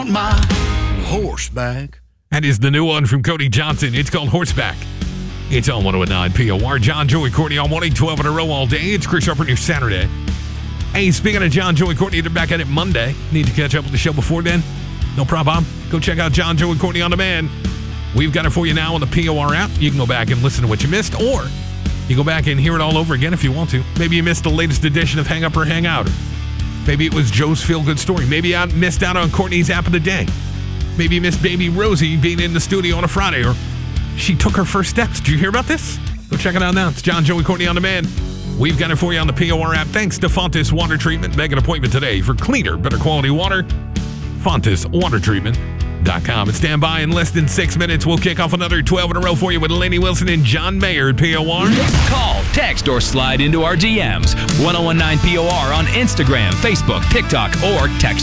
on my horseback. That is the new one from Cody Johnson. It's called Horseback. It's on 109 POR. John, Joey, Courtney on 112 in a row all day. It's Chris Harper, your Saturday. Hey, speaking of John, Joey, Courtney, they're back at it Monday. Need to catch up with the show before then? No problem. Go check out John, Joey, Courtney on Demand. We've got it for you now on the POR app. You can go back and listen to what you missed, or you go back and hear it all over again if you want to. Maybe you missed the latest edition of Hang Up or Hang Out. Maybe it was Joe's Feel Good Story. Maybe I missed out on Courtney's App of the Day. Maybe you missed baby Rosie being in the studio on a Friday, or she took her first steps. Did you hear about this? Go check it out now. It's John, Joey, Courtney on Demand. We've got it for you on the POR app. Thanks to Fontis Water Treatment. Make an appointment today for cleaner, better quality water. FontisWaterTreatment.com. And stand by in less than 6 minutes. We'll kick off another 12 in a row for you with Lainey Wilson and John Mayer at POR. Call, text, or slide into our DMs. 1019 POR on Instagram, Facebook, TikTok, or text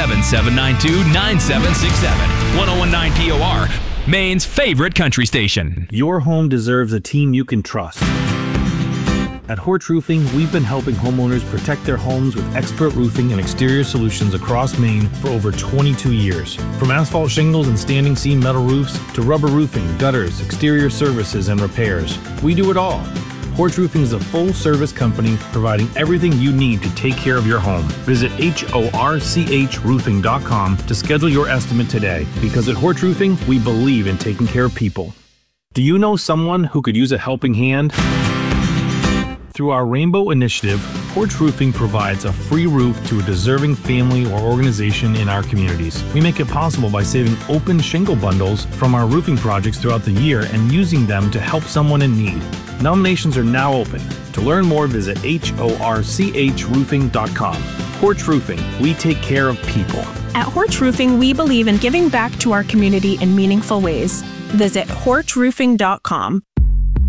207-792-9767. 1019 POR, Maine's favorite country station. Your home deserves a team you can trust. At Hort Roofing, we've been helping homeowners protect their homes with expert roofing and exterior solutions across Maine for over 22 years. From asphalt shingles and standing seam metal roofs to rubber roofing, gutters, exterior services, and repairs, we do it all. Hort Roofing is a full-service company providing everything you need to take care of your home. Visit HORCHroofing.com to schedule your estimate today, because at Hort Roofing, we believe in taking care of people. Do you know someone who could use a helping hand? Through our Rainbow Initiative, Hort Roofing provides a free roof to a deserving family or organization in our communities. We make it possible by saving open shingle bundles from our roofing projects throughout the year and using them to help someone in need. Nominations are now open. To learn more, visit HORCHroofing.com. Hort Roofing, we take care of people. At Hort Roofing, we believe in giving back to our community in meaningful ways. Visit HortRoofing.com.